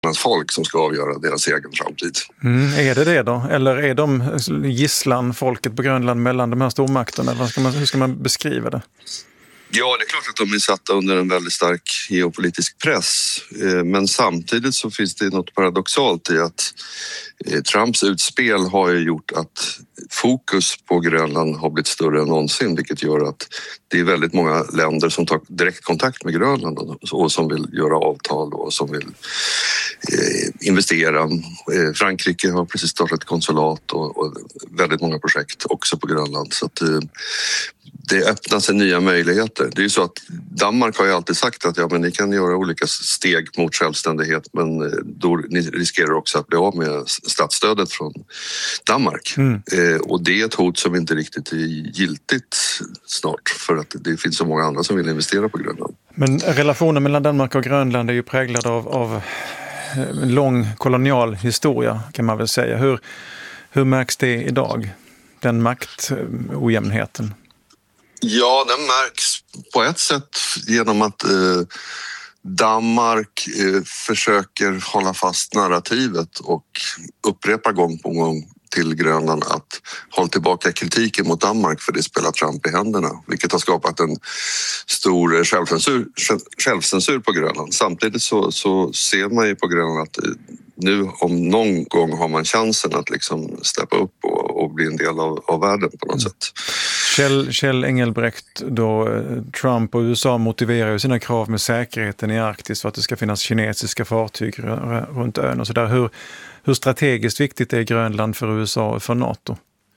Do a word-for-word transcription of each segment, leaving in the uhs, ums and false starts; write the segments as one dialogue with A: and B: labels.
A: folk som ska avgöra deras egen framtid.
B: Mm, är det det då? Eller är de gisslan, folket på Grönland, mellan de här stormakterna? Eller ska man, hur ska man beskriva det?
A: Ja, det är klart att de är satta under en väldigt stark geopolitisk press. Men samtidigt så finns det något paradoxalt i att Trumps utspel har ju gjort att fokus på Grönland har blivit större än någonsin, vilket gör att det är väldigt många länder som tar direkt kontakt med Grönland och som vill göra avtal och som vill investera. Frankrike har precis startat ett konsulat och väldigt många projekt också på Grönland, så att det öppnar sig nya möjligheter. Det är ju så att Danmark har ju alltid sagt att ja, men ni kan göra olika steg mot självständighet, men då ni riskerar också att bli av med statsstödet från Danmark. Mm. Eh, och det är ett hot som inte riktigt är giltigt snart, för att det finns så många andra som vill investera på Grönland.
B: Men relationen mellan Danmark och Grönland är ju präglad av, av en lång kolonial historia, kan man väl säga. Hur, hur märks det idag, den maktojämnheten?
A: Ja, den märks på ett sätt genom att eh, Danmark eh, försöker hålla fast narrativet och upprepa gång på gång till Grönland att hålla tillbaka kritiken mot Danmark, för det spelar Trump i händerna, vilket har skapat en stor självcensur, självcensur på Grönland. Samtidigt så, så ser man ju på Grönland att nu om någon gång har man chansen att liksom steppa upp och, och bli en del av, av världen på något mm. sätt.
B: Kjell, Kjell Engelbrekt, då Trump och U S A motiverar ju sina krav med säkerheten i Arktis för att det ska finnas kinesiska fartyg runt ön och sådär. Hur, hur strategiskt viktigt är Grönland för U S A och för NATO?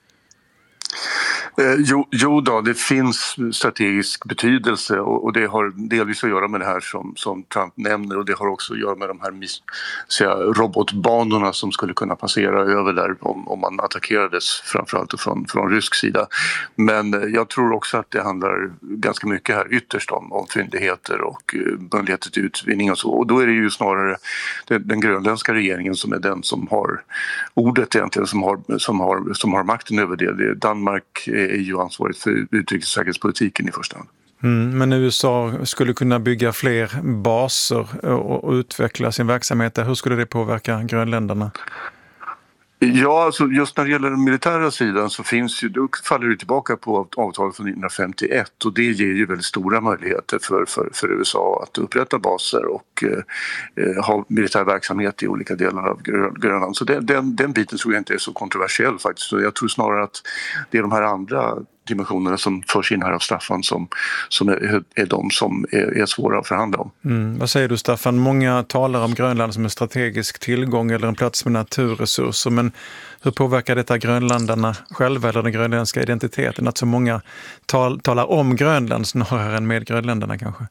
C: Eh, jo, jo då, det finns strategisk betydelse och, och det har delvis att göra med det här som, som Trump nämner, och det har också att göra med de här säga, robotbanorna som skulle kunna passera över där om, om man attackerades, framförallt från, från rysk sida. Men eh, jag tror också att det handlar ganska mycket här ytterst om, om fyndigheter och eh, möjligheter till utvinning och så, och då är det ju snarare den, den grönländska regeringen som är den som har ordet egentligen, som har, som har, som har makten över det. det Danmark är ju ansvarigt för utrikes- och säkerhetspolitiken i första hand.
B: Mm, men U S A skulle kunna bygga fler baser och, och utveckla sin verksamhet där. Hur skulle det påverka grönländerna?
C: Ja, alltså just när det gäller den militära sidan så finns ju, då faller det tillbaka på avtalet från nittonhundrafemtioett, och det ger ju väldigt stora möjligheter för, för, för U S A att upprätta baser och eh, ha militär verksamhet i olika delar av Grönland. Så den, den, den biten tror jag inte är så kontroversiell faktiskt. Så jag tror snarare att det är de här andra dimensionerna som förs in här av Staffan som, som är, är de som är, är svåra att förhandla om.
B: Mm. Vad säger du, Staffan? Många talar om Grönland som en strategisk tillgång eller en plats med naturresurser, men hur påverkar detta grönländarna själva eller den grönländska identiteten? Att så många tal, talar om Grönland snarare än med grönländarna kanske?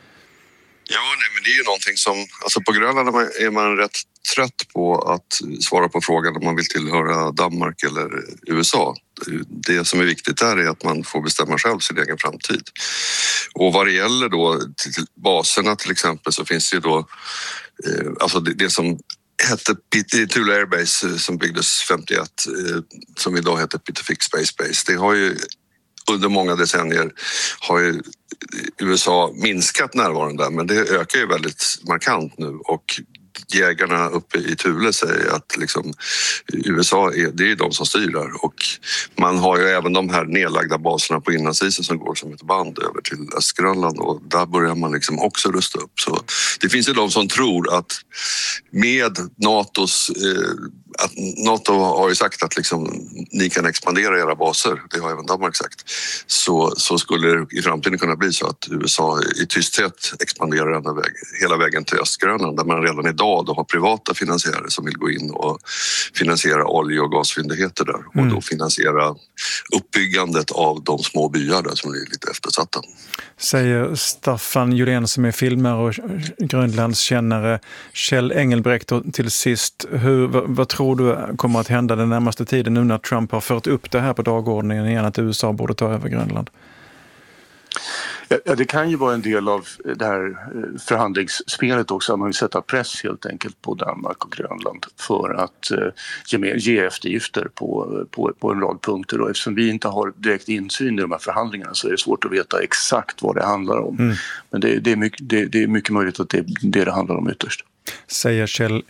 A: Ja, nej, men det är ju någonting som, alltså på Grönland är man rätt trött på att svara på frågan om man vill tillhöra Danmark eller U S A. Det som är viktigt där är att man får bestämma själv sin egen framtid. Och vad det gäller då till baserna till exempel, så finns det ju då eh, alltså det, det som hette Thule Air Base som byggdes femtioett, eh, som idag heter Pitufik Space Base. Det har ju under många decennier har ju U S A minskat närvaron där, men det ökar ju väldigt markant nu, och jägarna uppe i Thule säger att liksom, U S A är, det är de som styr där, och man har ju även de här nedlagda baserna på inlandsisen som går som ett band över till Östgrönland, och där börjar man liksom också rusta upp. Så det finns ju de som tror att med NATOs eh, att NATO har ju sagt att liksom, ni kan expandera era baser, det har även Danmark sagt, så, så skulle det i framtiden kunna bli så att U S A i tysthet expanderar ända väg, hela vägen till Östgrönland, där man redan idag då har privata finansiärer som vill gå in och finansiera olje- och gasfyndigheter där, och mm. då finansiera uppbyggandet av de små byar där som är lite eftersatta.
B: Säger Staffan Julén som är filmare och grönlandskännare. Kjell Engelbrekt till sist, hur, vad, vad tror du kommer att hända den närmaste tiden nu när Trump har fört upp det här på dagordningen igen, att U S A borde ta över Grönland?
C: Ja, det kan ju vara en del av det här förhandlingsspelet också. Man vill sätta press helt enkelt på Danmark och Grönland för att ge, ge eftergifter på, på, på en rad punkter. Och eftersom vi inte har direkt insyn i de här förhandlingarna så är det svårt att veta exakt vad det handlar om. Mm. Men det, det, är mycket, det, det är mycket möjligt att det är det det handlar om ytterst.
B: Säger Kjell